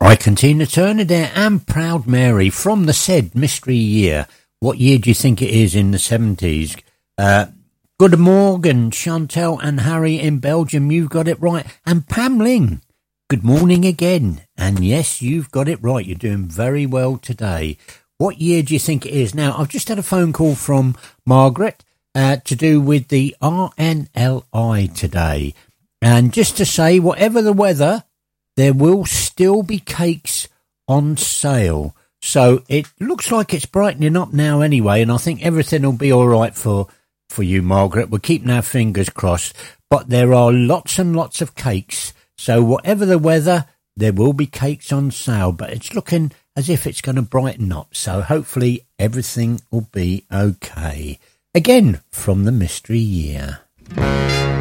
Hi, Cantina Turner there, and Proud Mary from the said mystery year. What year do you think it is in the 70s? Good morning, Chantel and Harry in Belgium, you've got it right. And Pam Ling, good morning again. And yes, you've got it right, you're doing very well today. What year do you think it is? Now, I've just had a phone call from Margaret to do with the RNLI today. And just to say, whatever the weather, there will still be cakes on sale. So it looks like it's brightening up now anyway, and I think everything will be all right for you, Margaret. We're keeping our fingers crossed. But there are lots and lots of cakes. So whatever the weather, there will be cakes on sale. But it's looking as if it's going to brighten up. So hopefully everything will be okay. Again, from the mystery year.